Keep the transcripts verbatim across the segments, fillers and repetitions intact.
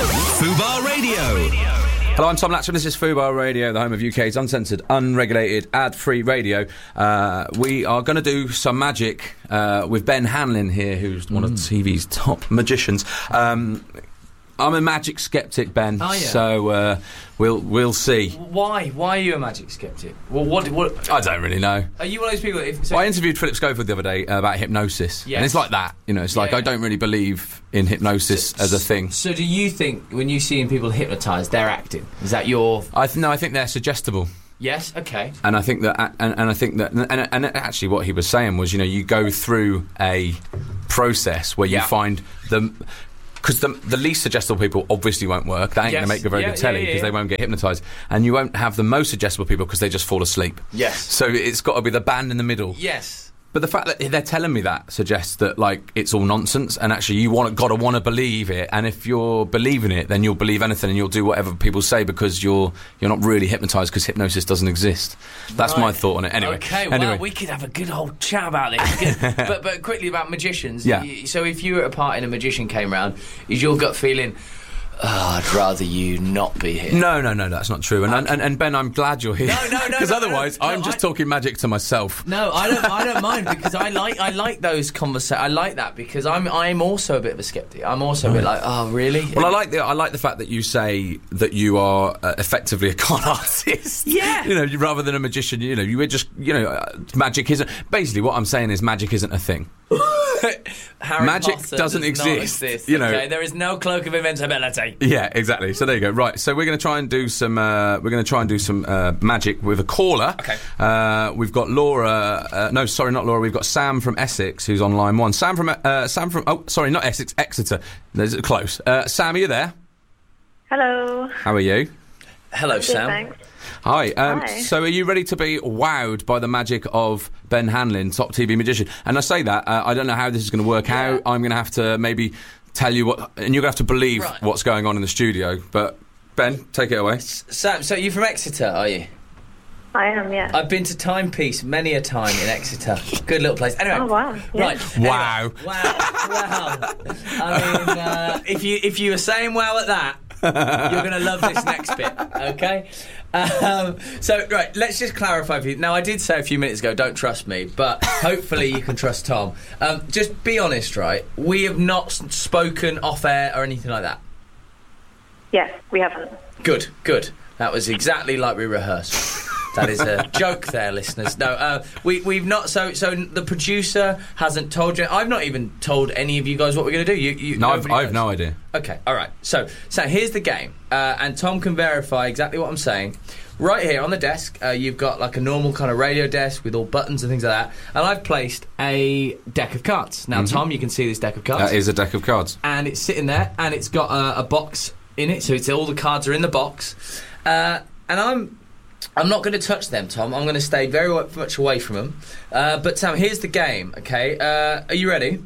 Fubar Radio. Hello, I'm Tom Latcham. This is Fubar Radio, the home of U K's uncensored, unregulated, ad-free radio. Uh, we are going to do some magic uh, with Ben Hanlon here, who's one mm. of T V's top magicians. Um, I'm a magic skeptic, Ben. Oh, yeah. So uh, we'll we'll see. Why? Why are you a magic skeptic? Well, what? What? I don't really know. Are you one of those people? That if, so well, I interviewed Philip Schofield the other day uh, about hypnosis, yes. and it's like that. You know, it's like yeah. I don't really believe in hypnosis so, as a thing. So, do you think when you see people hypnotised, they're acting? Is that your? I th- no, I think they're suggestible. Yes. Okay. And I think that, and, and I think that, and, and actually, what he was saying was, you know, you go through a process where you yeah. find the. Because the, the least suggestible people obviously won't work. They ain't yes. going to make a very yeah, good telly because yeah, yeah, yeah. they won't get hypnotised. And you won't have the most suggestible people because they just fall asleep. Yes. So it's got to be the band in the middle. Yes. But the fact that they're telling me that suggests that, like, it's all nonsense, and actually you want got to want to believe it. And if you're believing it, then you'll believe anything, and you'll do whatever people say because you're you're not really hypnotised because hypnosis doesn't exist. That's right. my thought on it. Anyway, okay. Anyway. Well, we could have a good old chat about this. but but quickly about magicians. Yeah. So if you were at a party and a magician came round, is your gut feeling? Oh, I'd rather you not be here. No, no, no, that's not true. And, Okay. and, and Ben, I'm glad you're here. No, no, no, Because no, otherwise, no, no, I'm just I- talking magic to myself. No, I don't. I don't mind because I like. I like those conversations. I like that because I'm. I'm also a bit of a skeptic. I'm also a bit like, oh, really? Well, I like the I like the fact that you say that you are uh, effectively a con artist. Yeah. You know, you- rather than a magician. You know, you were just. You know, uh, magic isn't. Basically, what I'm saying is magic isn't a thing. Harry Magic Potter doesn't does not exist, exist, you know. okay? There is no cloak of invincibility. Yeah, exactly. So there you go. Right. So we're going to try and do some. Uh, we're going to try and do some uh, magic with a caller. Okay. Uh, we've got Laura. Uh, no, sorry, not Laura. We've got Sam from Essex, who's on line one. Sam from. Uh, Sam from. Oh, sorry, not Essex. Exeter. There's close. Uh, Sam, are you there? Hello. How are you? Hello, Good, Sam. thanks. Hi. Um, Hi. So, are you ready to be wowed by the magic of Ben Hanlon, top T V magician? And I say that uh, I don't know how this is going to work Yeah. out. I'm going to have to maybe tell you what, and you're going to have to believe Right. what's going on in the studio. But Ben, take it away. Sam, so you're from Exeter, are you? I am, yeah. I've been to Timepiece many a time in Exeter. Good little place. Anyway, Oh, wow. Yeah. right. Wow. Anyway, wow. Wow. I mean, uh, if you if you were saying wow at that, you're going to love this next bit, okay? Um, so, right, let's just clarify for you. Now, I did say a few minutes ago, don't trust me, but hopefully you can trust Tom. Um, just be honest, right? We have not s- spoken off-air or anything like that. Yes, we haven't. Good, good. That was exactly like we rehearsed. That is a joke there, listeners. No, uh, we, we've not... So so the producer hasn't told you... I've not even told any of you guys what we're going to do. You, you, No, I've, nobody I've knows. no idea. Okay, all right. So, so here's the game, uh, and Tom can verify exactly what I'm saying. Right here on the desk, uh, you've got like a normal kind of radio desk with all buttons and things like that, and I've placed a deck of cards. Now, Tom, you can see this deck of cards, That is a deck of cards. and it's sitting there, and it's got a, a box in it, so it's all the cards are in the box, uh, and I'm. I'm not going to touch them, Tom. I'm going to stay very wa- much away from them. Uh, but, Tom, here's the game, okay? Uh, are you ready?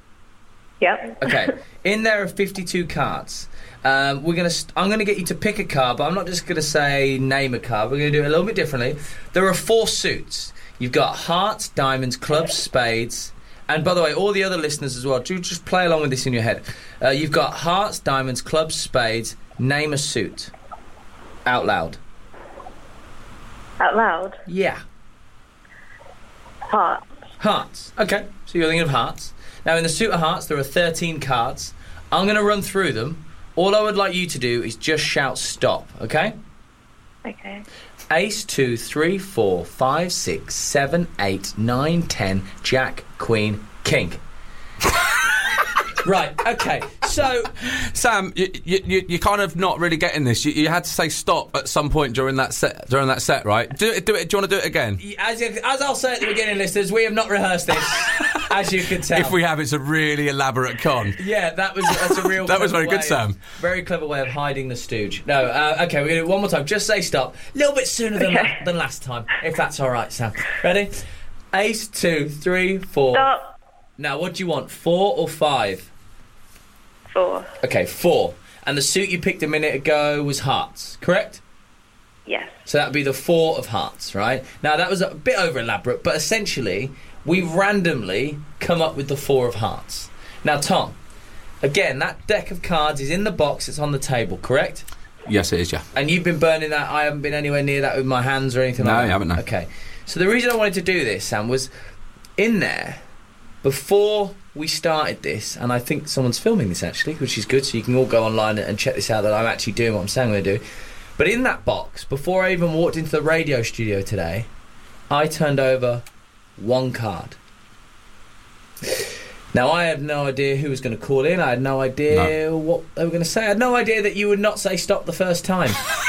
Yep. Okay. In there are fifty-two cards. Um, we're going to. St- I'm going to get you to pick a card, but I'm not just going to say name a card. We're going to do it a little bit differently. There are four suits. You've got hearts, diamonds, clubs, spades. And, by the way, all the other listeners as well, do just play along with this in your head. Uh, you've got hearts, diamonds, clubs, spades. Name a suit. Out loud. Out loud. Yeah. Heart. Hearts. Okay, so you're thinking of hearts. Now, in the suit of hearts, there are thirteen cards. I'm going to run through them. All I would like you to do is just shout stop, okay? Okay. Ace, two, three, four, five, six, seven, eight, nine, ten, Jack, Queen, King. Right, okay, so... Sam, you, you, you, you're kind of not really getting this. You, you had to say stop at some point during that set. During that set, right? Do it. Do it. Do you want to do it again? As, you- as I'll say at the beginning, listeners, we have not rehearsed this, as you can tell. If we have, it's a really elaborate con. Yeah, that was that's a real. That was clever very good, way Sam. of- Very clever way of hiding the stooge. No, uh, okay, we're gonna do it one more time. Just say stop. A little bit sooner than Okay. la- than last time, if that's all right, Sam. Ready? Ace, two, three, four. Stop. Now, what do you want? Four or five? Four. Okay, four. And the suit you picked a minute ago was hearts, correct? Yes. So that would be the four of hearts, right? Now, that was a bit over elaborate, but essentially, we randomly come up with the four of hearts. Now, Tom, Again, that deck of cards is in the box. It's on the table, correct? Yes, it is, yeah. And you've been burning that. I haven't been anywhere near that with my hands or anything No, like that. you haven't, no. Okay. So the reason I wanted to do this, Sam, was in there, before we started this, and I think someone's filming this actually, which is good, so you can all go online and check this out, that I'm actually doing what I'm saying I'm going to do. But in that box, before I even walked into the radio studio today, I turned over one card. Now, I had no idea who was going to call in. I had no idea No. what they were going to say. I had no idea that you would not say stop the first time.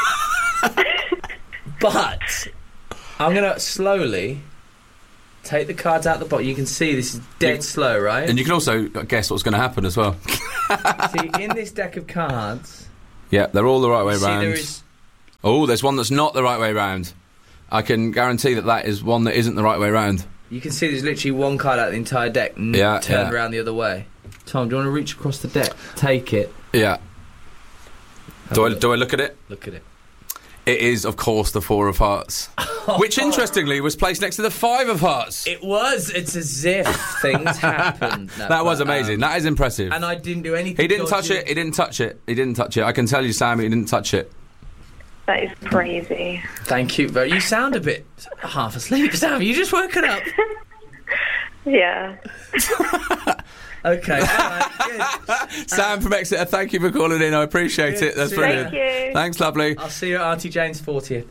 But I'm going to slowly take the cards out the box. You can see this is dead You- slow, right? And you can also guess what's going to happen as well. See, in this deck of cards, Yeah, they're all the right way see round. there is... Oh, there's one that's not the right way round. I can guarantee that that is one that isn't the right way round. You can see there's literally one card out of the entire deck n- Yeah, turned yeah. around the other way. Tom, do you want to reach across the deck? Take it. Yeah. Have Do a I, look. do I look at it? Look at it. It is, of course, the Four of Hearts. Which, interestingly, was placed next to the Five of Hearts. It was. It's as if things happened. No, that was but, amazing. um, that is impressive. and I didn't do anything. He didn't touch dodgy. it. He didn't touch it. He didn't touch it. I can tell you, Sam, he didn't touch it. That is crazy. Thank you. Very. You sound a bit half asleep, Sam. You just woken up. Yeah. Okay. All right, good. Sam from Exeter, thank you for calling in. I appreciate Good. it. That's See brilliant. Thank you. Thanks, lovely. I'll see you at Auntie Jane's fortieth.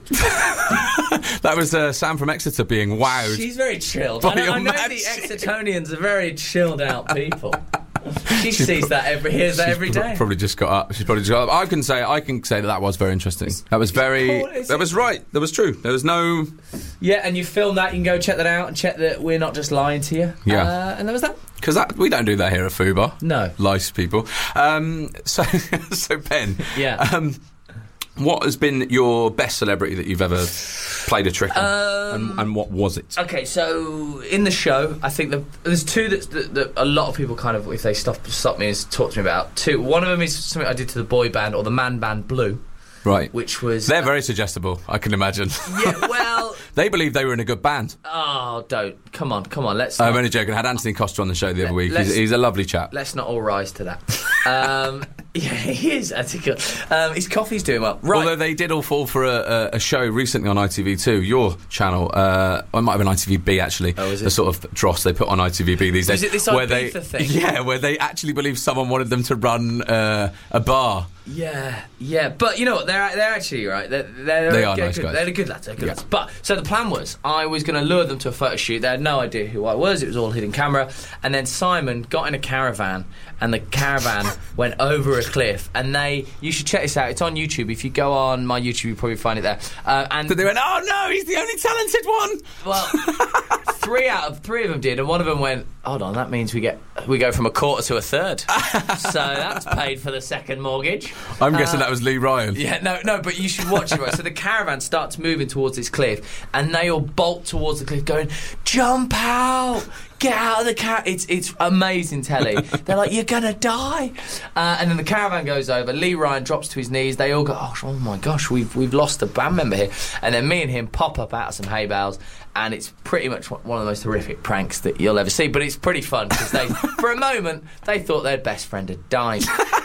That was uh, Sam from Exeter being wowed. She's very chilled. By I know, your I know the magic. Exetonians are very chilled out people. She sees that every hears that She's every pro- day. Probably just got up. She's probably just got up. I can say I can say that that was very interesting. That was very. Cool, is That it? was right. That was true. There was no. Yeah, and you filmed that. You can go check that out and check that we're not just lying to you. Yeah. Uh, and that was that. Because that we don't do that here at Fubar. No. Lice people. Um, so, so Ben. Yeah. Um, what has been your best celebrity that you've ever played a trick on, Um, and, and what was it? Okay, so in the show, I think the, there's two that, that, that a lot of people kind of, if they stop stop me, is talk to me about. Two. One of them is something I did to the boy band or the man band Blue, Right. which was They're very suggestible. I can imagine. yeah. Well, They believed they were in a good band. oh, don't come on, come on. Let's I'm not, only joking. I had Anthony Costa on the show the other week. let's- He's, he's a lovely chap. let's not all rise to that. Um, yeah, he is. That's a good. Um, his coffee's doing well. Right. Although they did all fall for a, a, a show recently on I T V two, your channel. Uh, or it might have been I T V B actually. Oh, is it? The sort of dross they put on I T V B these days. Is it this where they, Ibiza thing? Yeah, where they actually believe someone wanted them to run uh, a bar. Yeah, yeah, but you know what? They're they're actually right. They're, they're They are they're nice good, guys. They're good lads. They're good Yeah. lads. But so the plan was, I was going to lure them to a photo shoot. They had no idea who I was. It was all hidden camera. And then Simon got in a caravan, and the caravan went over a cliff. And they, you should check this out. It's on YouTube. If you go on my YouTube, you probably find it there. Uh, and So they went, oh no, he's the only talented one. well, three out of three of them did, and one of them went, hold on, that means we get we go from a quarter to a third. So that's paid for the second mortgage. I'm guessing Uh, that was Lee Ryan. Yeah, no, no, but you should watch it, right? So the caravan starts moving towards this cliff, and they all bolt towards the cliff, going, "Jump out! Get out of the car!" It's it's amazing telly. They're like, "You're gonna die," uh, and then the caravan goes over. Lee Ryan drops to his knees. They all go, "Oh, oh my gosh, we've we've lost a band member here." And then me and him pop up out of some hay bales, and it's pretty much one of the most horrific pranks that you'll ever see. But it's pretty fun because they, for a moment, they thought their best friend had died.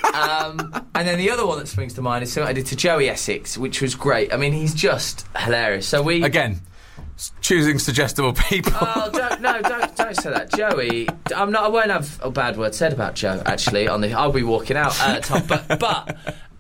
Um, and then the other one that springs to mind is something I did to Joey Essex, which was great. I mean, he's just hilarious. So we Again, s- choosing suggestible people. Oh, don't, no, don't, don't say that, Joey. I'm not. I won't have a bad word said about Joe. Actually, on the, I'll be walking out, uh, Tom. But, but,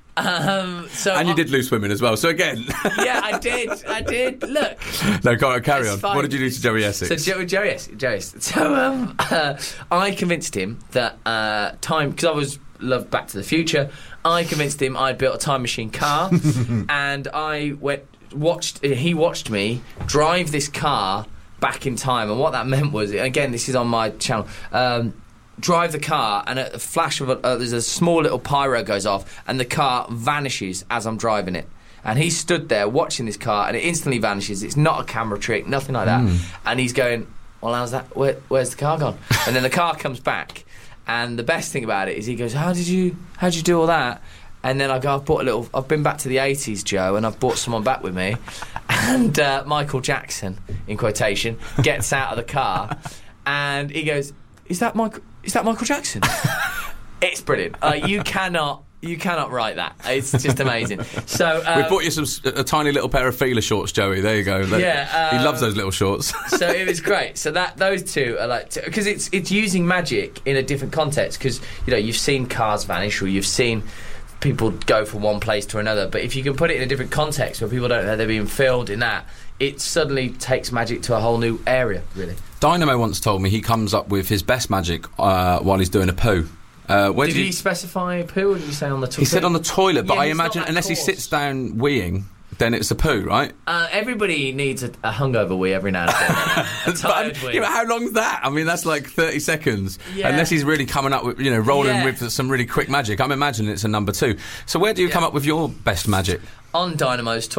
um, so and you I- did lose women as well. So again, Yeah, I did. I did. Look. no, go on, carry It's on. fine. What did you do to Joey Essex? So Joey, Joey, Essex- Joey. Essex. So um, uh, I convinced him that uh, time because I was loved Back to the Future. I convinced him I'd built a time machine car, and I went watched. He watched me drive this car back in time, and what that meant was, again, this is on my channel. Um, drive the car, and at the flash of a, uh, there's a small little pyro goes off, and the car vanishes as I'm driving it. And he stood there watching this car, and it instantly vanishes. It's not a camera trick, nothing like that. And he's going, "Well, how's that? Where, where's the car gone?" And then the car comes back, and the best thing about it is he goes, "How did you? How did you do all that?" And then I go, "I've bought a little. I've been back to the eighties, Joe, and I've brought someone back with me." And uh, Michael Jackson, in quotation, gets out of the car, and he goes, "Is that Michael? Is that Michael Jackson?" It's brilliant. Uh, you cannot. You cannot write that. It's just amazing. So um, we bought you some a tiny little pair of Fila shorts, Joey. There you go. Yeah, um, he loves those little shorts. So it was great. So that those two are like because it's it's using magic in a different context. Because you know you've seen cars vanish or you've seen people go from one place to another. But if you can put it in a different context where people don't know they're being filmed in that, it suddenly takes magic to a whole new area. Really. Dynamo once told me he comes up with his best magic uh, while he's doing a poo. Uh, where did did he you... specify poo, or did he say on the toilet? He said on the toilet, but yeah, I imagine unless coarse. he sits down weeing, then it's a poo, right? Uh, everybody needs a, a hungover wee every now and then. A tired but, wee. Yeah, but how long's that? I mean, that's like thirty seconds. Yeah. Unless he's really coming up with, you know, rolling yeah. with some really quick magic. I'm imagining it's a number two. So where do you yeah. come up with your best magic? On Dynamo's